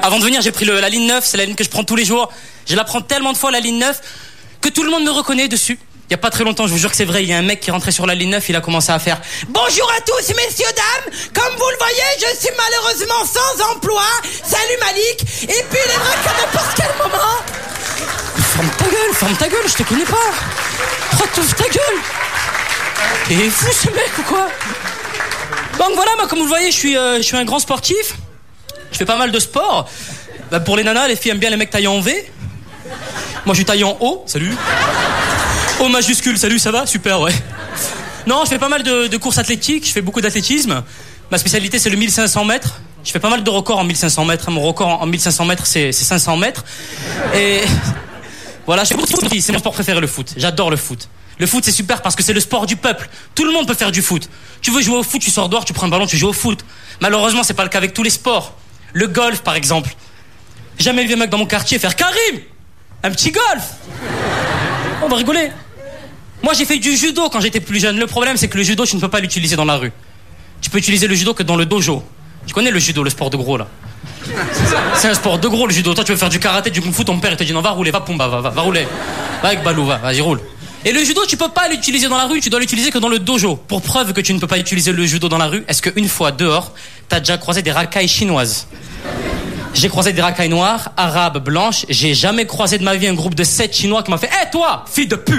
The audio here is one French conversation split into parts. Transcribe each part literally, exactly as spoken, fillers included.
Avant de venir, j'ai pris le, la ligne neuf, c'est la ligne que je prends tous les jours. Je la prends tellement de fois, la ligne neuf, que tout le monde me reconnaît dessus. Il y a pas très longtemps, je vous jure que c'est vrai, il y a un mec qui est rentré sur la ligne neuf, il a commencé à faire « Bonjour à tous, messieurs, dames. Comme vous le voyez, je suis malheureusement sans emploi. Salut Malik. Et puis il est vrai qu'à n'importe quel moment... » Ferme ta gueule, ferme ta gueule, je te connais pas. Retrouve ta gueule. T'es fou ce mec ou quoi? Donc voilà, moi, comme vous le voyez, je suis, euh, je suis un grand sportif. Je fais pas mal de sport. Bah, pour les nanas, les filles aiment bien les mecs taillés en V. Moi, je suis taillé en O. Salut. O majuscule. Salut, ça va? Super, ouais. Non, je fais pas mal de, de courses athlétiques. Je fais beaucoup d'athlétisme. Ma spécialité, c'est le mille cinq cents mètres. Je fais pas mal de records en mille cinq cents mètres. Mon record en mille cinq cents mètres, c'est, c'est cinq cents mètres. Et voilà, je fais beaucoup de foot. C'est mon sport préféré, le foot. J'adore le foot. Le foot, c'est super parce que c'est le sport du peuple. Tout le monde peut faire du foot. Tu veux jouer au foot, tu sors dehors, tu prends un ballon, tu joues au foot. Malheureusement, c'est pas le cas avec tous les sports. Le golf, par exemple. Jamais vu un mec dans mon quartier faire Karim, un petit golf. On va rigoler. Moi, j'ai fait du judo quand j'étais plus jeune. Le problème, c'est que le judo, tu ne peux pas l'utiliser dans la rue. Tu peux utiliser le judo que dans le dojo. Tu connais le judo, le sport de gros, là? C'est un sport de gros, le judo. Toi, tu veux faire du karaté, du kung fu, ton père, il te dit non, va rouler, va Pumba, va, va, va rouler. Va avec Balou, va, vas-y, roule. Et le judo, tu peux pas l'utiliser dans la rue, tu dois l'utiliser que dans le dojo. Pour preuve que tu ne peux pas utiliser le judo dans la rue, est-ce qu'une fois dehors, t'as déjà croisé des racailles chinoises? J'ai croisé des racailles noires, arabes, blanches. J'ai jamais croisé de ma vie un groupe de sept chinois qui m'a fait « Hé, hey, toi, fille de pu !»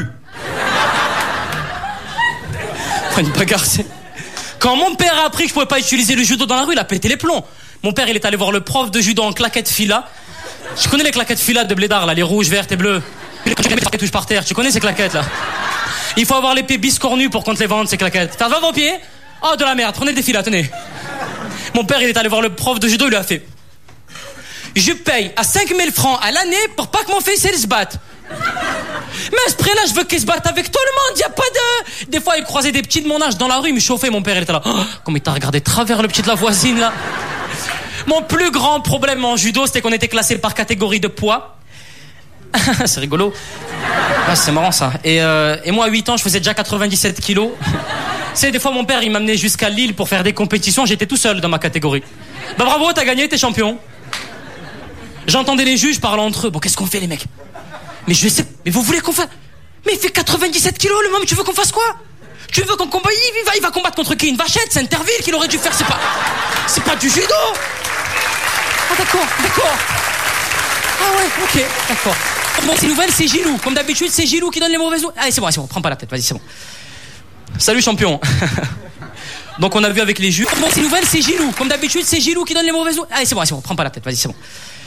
Une bagarre, c'est... Quand mon père a appris que je pouvais pas utiliser le judo dans la rue, il a pété les plombs. Mon père, il est allé voir le prof de judo en claquettes fila. Je connais les claquettes fila de blédard, là, les rouges, vertes et bleues. Les touches par terre, tu connais ces claquettes là? Il faut avoir les pieds biscornus pour qu'on te les vende, ces claquettes. Ça va vos pieds? Oh, de la merde, prenez le défi là, tenez. Mon père, il est allé voir le prof de judo, il lui a fait: je paye à cinq mille francs à l'année pour pas que mon fils il se batte. Mais à ce prix-là, je veux qu'il se batte avec tout le monde, y a pas de... Des fois, il croisait des petits de mon âge dans la rue, il me chauffait, mon père, il était là. Oh, comme il t'a regardé travers le petit de la voisine là. Mon plus grand problème en judo, c'était qu'on était classé par catégorie de poids. C'est rigolo. Ah, c'est marrant ça. Et, euh, et moi à huit ans je faisais déjà quatre-vingt-dix-sept kilos. C'est des fois mon père il m'amenait jusqu'à Lille pour faire des compétitions. J'étais tout seul dans ma catégorie. Bah bravo, t'as gagné, t'es champion. J'entendais les juges parler entre eux. Bon, qu'est-ce qu'on fait les mecs? Mais je sais, mais vous voulez qu'on fasse... Mais il fait quatre-vingt-dix-sept kilos le môme, tu veux qu'on fasse quoi? Tu veux qu'on combatte? Il va, il va combattre contre qui? Une vachette? C'est Interville qu'il aurait dû faire. C'est pas... C'est pas du judo. Ah d'accord, d'accord. Ah ouais, ok, d'accord. Bon, ces nouvelles, c'est Gilou. Comme d'habitude, c'est Gilou qui donne les mauvaises nouvelles. Allez, c'est bon, c'est bon, prends pas la tête, vas-y, c'est bon. Salut champion. Donc on a vu avec les juges. Bon, ces nouvelles, c'est Gilou. Comme d'habitude, c'est Gilou qui donne les mauvaises nouvelles. Allez, c'est bon, c'est bon, prends pas la tête, vas-y, c'est bon.